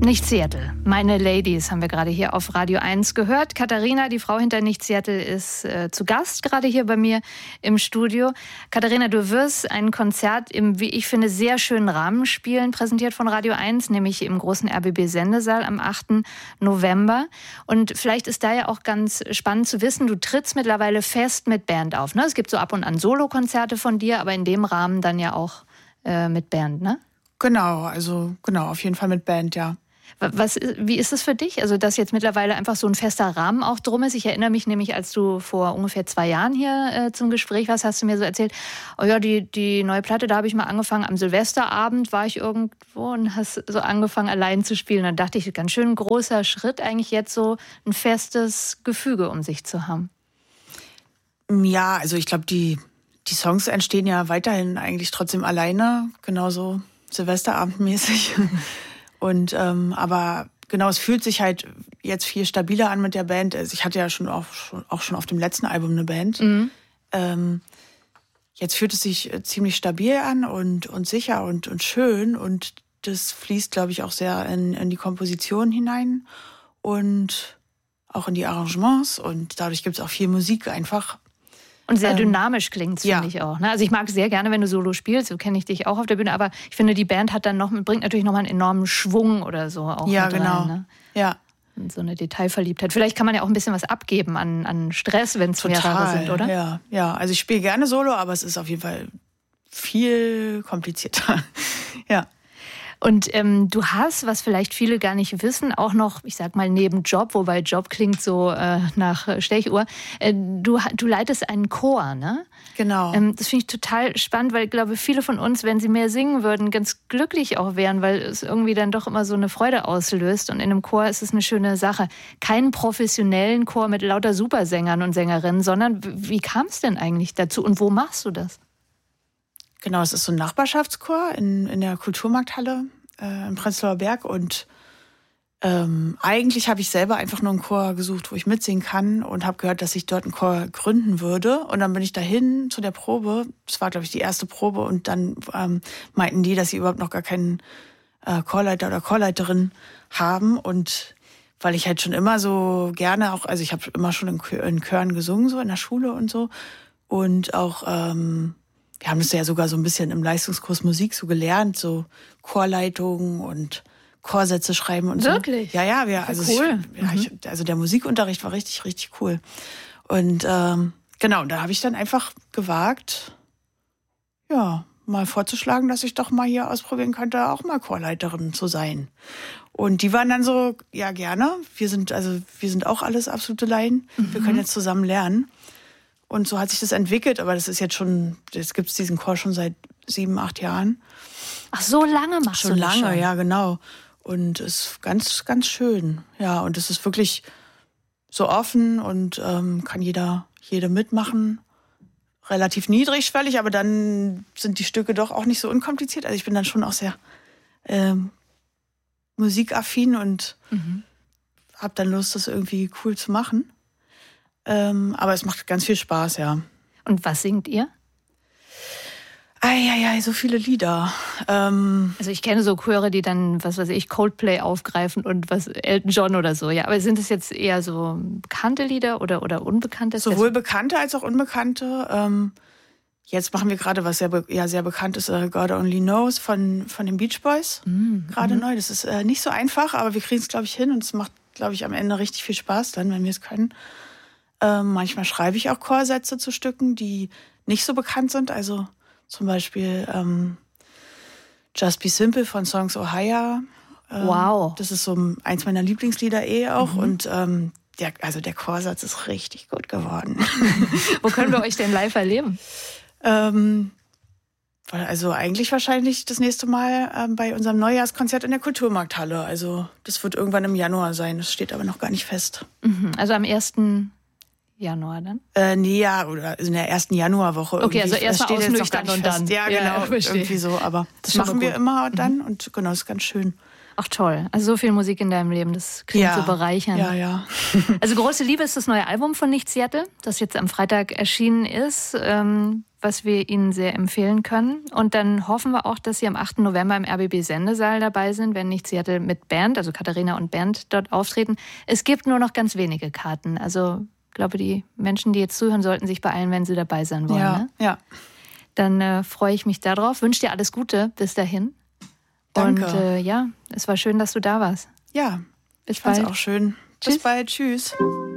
Nicht Seattle. Meine Ladies haben wir gerade hier auf Radio 1 gehört. Katharina, die Frau hinter Nicht Seattle, ist zu Gast gerade hier bei mir im Studio. Katharina, du wirst ein Konzert im, wie ich finde, sehr schönen Rahmen spielen, präsentiert von Radio 1, nämlich im großen RBB-Sendesaal am 8. November. Und vielleicht ist da ja auch ganz spannend zu wissen, du trittst mittlerweile fest mit Band auf, ne? Es gibt so ab und an Solokonzerte von dir, aber in dem Rahmen dann ja auch mit Band, ne? Genau, auf jeden Fall mit Band, ja. Wie ist es für dich? Also, dass jetzt mittlerweile einfach so ein fester Rahmen auch drum ist. Ich erinnere mich nämlich, als du vor ungefähr 2 Jahren hier zum Gespräch warst, hast du mir so erzählt, oh ja, die neue Platte, da habe ich mal angefangen, am Silvesterabend war ich irgendwo und hast so angefangen, allein zu spielen. Dann dachte ich, ganz schön großer Schritt, eigentlich jetzt so ein festes Gefüge um sich zu haben. Ja, also ich glaube, die Songs entstehen ja weiterhin eigentlich trotzdem alleine, genauso Silvesterabendmäßig. Und aber genau, es fühlt sich halt jetzt viel stabiler an mit der Band. Also ich hatte ja auch schon auf dem letzten Album eine Band. Mhm. Jetzt fühlt es sich ziemlich stabil an und sicher und schön. Und das fließt, glaube ich, auch sehr in die Komposition hinein und auch in die Arrangements. Und dadurch gibt es auch viel Musik einfach. Und sehr dynamisch klingt es, finde ja. ich auch. Ne? Also ich mag sehr gerne, wenn du Solo spielst, so kenne ich dich auch auf der Bühne, aber ich finde, die Band hat dann bringt natürlich nochmal einen enormen Schwung oder so auch ja, mit genau. rein. Ne? Ja, und so eine Detailverliebtheit. Vielleicht kann man ja auch ein bisschen was abgeben an Stress, wenn es mehrere sind, oder? Ja. Also ich spiele gerne Solo, aber es ist auf jeden Fall viel komplizierter. Ja. Und du hast, was vielleicht viele gar nicht wissen, auch noch, ich sag mal, neben Job, wobei Job klingt so nach Stechuhr, du leitest einen Chor, ne? Genau. Das finde ich total spannend, weil ich glaube, viele von uns, wenn sie mehr singen würden, ganz glücklich auch wären, weil es irgendwie dann doch immer so eine Freude auslöst. Und in einem Chor ist es eine schöne Sache. Keinen professionellen Chor mit lauter Supersängern und Sängerinnen, sondern wie kam es denn eigentlich dazu und wo machst du das? Genau, es ist so ein Nachbarschaftschor in der Kulturmarkthalle im Prenzlauer Berg. Und eigentlich habe ich selber einfach nur einen Chor gesucht, wo ich mitsingen kann und habe gehört, dass ich dort einen Chor gründen würde. Und dann bin ich dahin zu der Probe. Das war, glaube ich, die erste Probe. Und dann meinten die, dass sie überhaupt noch gar keinen Chorleiter oder Chorleiterin haben. Und weil ich halt schon immer so gerne auch, also ich habe immer schon in Chören gesungen, so in der Schule und so. Und auch wir haben das ja sogar so ein bisschen im Leistungskurs Musik so gelernt, so Chorleitungen und Chorsätze schreiben und Wirklich? so. Ja, Cool. Also der Musikunterricht war richtig, richtig cool. Und genau, da habe ich dann einfach gewagt, ja, mal vorzuschlagen, dass ich doch mal hier ausprobieren könnte, auch mal Chorleiterin zu sein. Und die waren dann so, ja, gerne. Wir sind auch alles absolute Laien. Wir können jetzt zusammen lernen. Und so hat sich das entwickelt, aber das ist jetzt gibt es diesen Chor schon seit 7, 8 Jahren. Ach, so lange machst du das schon? Schon lange, ja, genau. Und es ist ganz, ganz schön. Ja, und es ist wirklich so offen und kann jede mitmachen. Relativ niedrigschwellig, aber dann sind die Stücke doch auch nicht so unkompliziert. Also ich bin dann schon auch sehr musikaffin und habe dann Lust, das irgendwie cool zu machen. Aber es macht ganz viel Spaß, ja. Und was singt ihr? So viele Lieder. Also ich kenne so Chöre, die dann, was weiß ich, Coldplay aufgreifen und was Elton John oder so. Ja, aber sind es jetzt eher so bekannte Lieder oder unbekannte? Sowohl bekannte als auch unbekannte. Jetzt machen wir gerade was sehr bekannt ist, God Only Knows von den Beach Boys. Gerade neu. Das ist nicht so einfach, aber wir kriegen es, glaube ich, hin. Und es macht, glaube ich, am Ende richtig viel Spaß dann, wenn wir es können. Manchmal schreibe ich auch Chorsätze zu Stücken, die nicht so bekannt sind. Also zum Beispiel Just Be Simple von Songs Ohio. Wow. Das ist so eins meiner Lieblingslieder auch. Und der Chorsatz ist richtig gut geworden. Wo können wir euch denn live erleben? Also eigentlich wahrscheinlich das nächste Mal bei unserem Neujahrskonzert in der Kulturmarkthalle. Also das wird irgendwann im Januar sein. Das steht aber noch gar nicht fest. Also am 1. Januar dann? Oder in der ersten Januarwoche. Okay, also erstmal ausnüchtern und dann. Ja, genau, irgendwie so. Aber das machen wir immer dann und genau, das ist ganz schön. Ach toll, also so viel Musik in deinem Leben, das klingt so bereichernd. Ja. Also Große Liebe ist das neue Album von Nicht Seattle, das jetzt am Freitag erschienen ist. was wir Ihnen sehr empfehlen können. Und dann hoffen wir auch, dass Sie am 8. November im RBB-Sendesaal dabei sind, wenn nicht Seattle mit Band, also Katharina und Band dort auftreten. Es gibt nur noch ganz wenige Karten. Also ich glaube, die Menschen, die jetzt zuhören, sollten sich beeilen, wenn sie dabei sein wollen. Ja, ne? ja. Dann freue ich mich darauf. Wünsche dir alles Gute bis dahin. Danke. Und es war schön, dass du da warst. Ja, Bis fand's bald. auch schön. Tschüss. Bis bald. Tschüss.